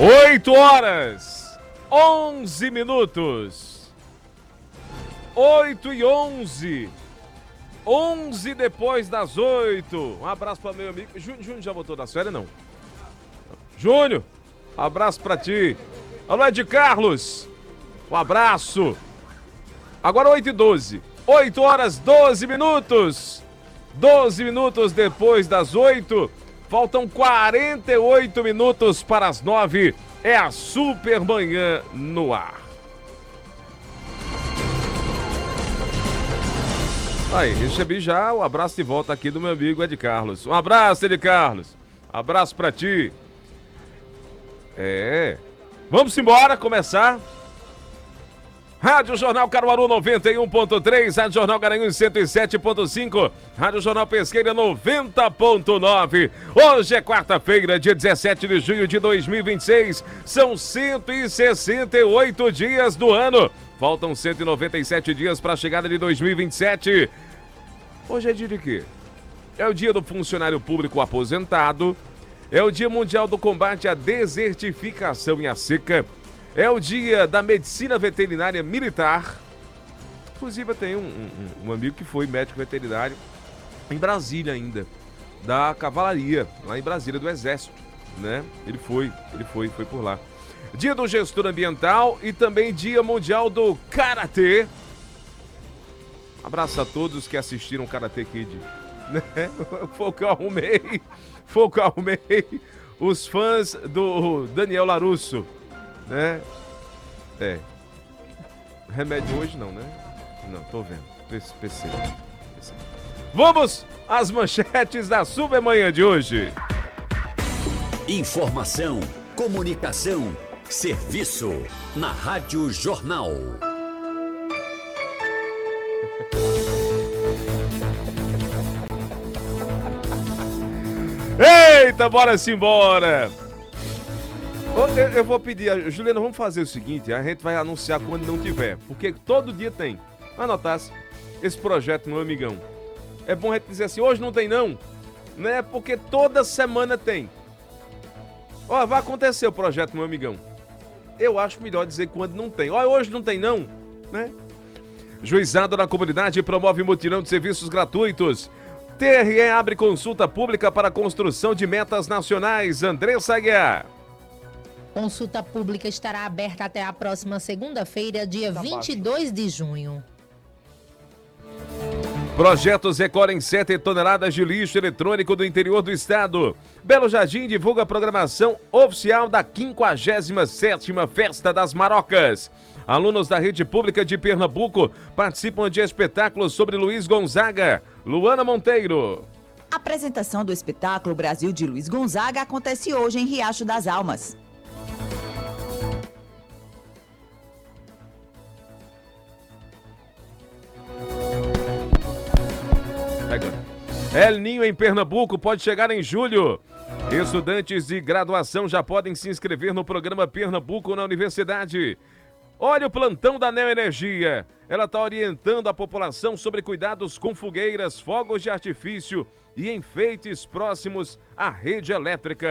8 horas, 11 minutos. 8h11. 11 depois das 8. Um abraço para meu amigo. Júnior já voltou das férias, não? Júnior, abraço para ti. Alô, Ed Carlos. Um abraço. Agora 8h12. 8 horas, 12 minutos. 12 minutos depois das 8. Faltam 48 minutos para as 9. É a Supermanhã no ar. Aí, recebi já o abraço de volta aqui do meu amigo Ed Carlos. Um abraço, Ed Carlos. Abraço pra ti. Vamos embora, começar. Rádio Jornal Caruaru 91.3, Rádio Jornal Garanhuns 107.5, Rádio Jornal Pesqueira 90.9. Hoje é quarta-feira, dia 17 de junho de 2026. São 168 dias do ano. Faltam 197 dias para a chegada de 2027. Hoje é dia de quê? É o dia do funcionário público aposentado. É o Dia Mundial do Combate à Desertificação e à Seca. É o dia da medicina veterinária militar. Inclusive, eu tenho um amigo que foi médico veterinário em Brasília ainda, da cavalaria, lá em Brasília, do Exército, né? Ele foi por lá. Dia do gestor ambiental e também Dia Mundial do Karatê. Abraço a todos que assistiram Karate Kid. Né? Foi o que eu arrumei. Os fãs do Daniel Larusso. Né? Remédio hoje não, né? Não, tô vendo. PC. Vamos às manchetes da Supermanhã de hoje. Informação, comunicação, serviço. Na Rádio Jornal. Eita, bora simbora! Eu vou pedir, Juliana, vamos fazer o seguinte, a gente vai anunciar quando não tiver, porque todo dia tem. Anotasse esse projeto, meu amigão. É bom a gente dizer assim, hoje não tem não, né? Porque toda semana tem. Ó, vai acontecer o projeto, meu amigão. Eu acho melhor dizer quando não tem. Ó, hoje não tem não, né? Juizado na comunidade promove mutirão de serviços gratuitos. TRE abre consulta pública para a construção de metas nacionais. Andressa Aguiar. Consulta pública estará aberta até a próxima segunda-feira, dia 22 de junho. Projetos recolhem 7 toneladas de lixo eletrônico do interior do estado. Belo Jardim divulga a programação oficial da 57ª Festa das Marocas. Alunos da Rede Pública de Pernambuco participam de espetáculos sobre Luiz Gonzaga. Luana Monteiro. A apresentação do espetáculo Brasil de Luiz Gonzaga acontece hoje em Riacho das Almas. El Ninho em Pernambuco pode chegar em julho. Estudantes de graduação já podem se inscrever no programa Pernambuco na universidade. Olha o plantão da Neoenergia. Ela está orientando a população sobre cuidados com fogueiras, fogos de artifício e enfeites próximos à rede elétrica.